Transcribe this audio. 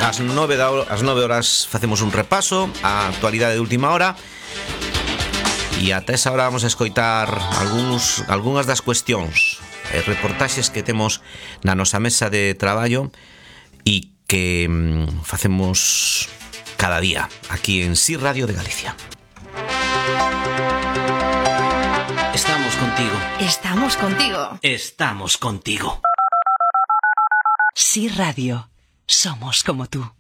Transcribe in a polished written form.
Ás 9 horas facemos un repaso á actualidade de última hora. E ata esa hora vamos a escoitar algunhas das cuestións e reportaxes que temos na nosa mesa de traballo e que facemos cada día aquí en Si Radio de Galicia. Estamos contigo. Estamos contigo. Estamos contigo. Si Radio. Somos como tú.